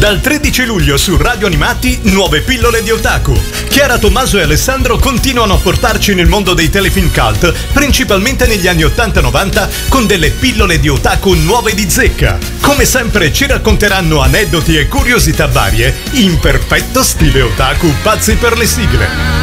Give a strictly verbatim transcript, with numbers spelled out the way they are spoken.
Dal tredici luglio su Radio Animati, nuove pillole di otaku. Chiara Tommaso e Alessandro continuano a portarci nel mondo dei telefilm cult, principalmente negli anni ottanta novanta, con delle pillole di otaku nuove di zecca. Come sempre ci racconteranno aneddoti e curiosità varie in perfetto stile otaku pazzi per le sigle.